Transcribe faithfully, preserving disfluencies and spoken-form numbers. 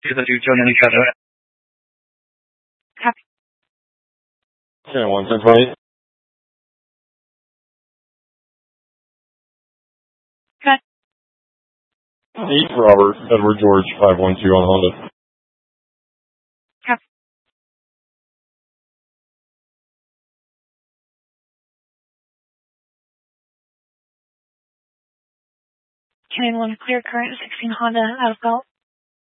the two joining each other. Copy. Okay, one ten twenty. Cut. East Robert, Edward George, five one two on Honda. Copy. Can anyone clear current sixteen Honda out of belt?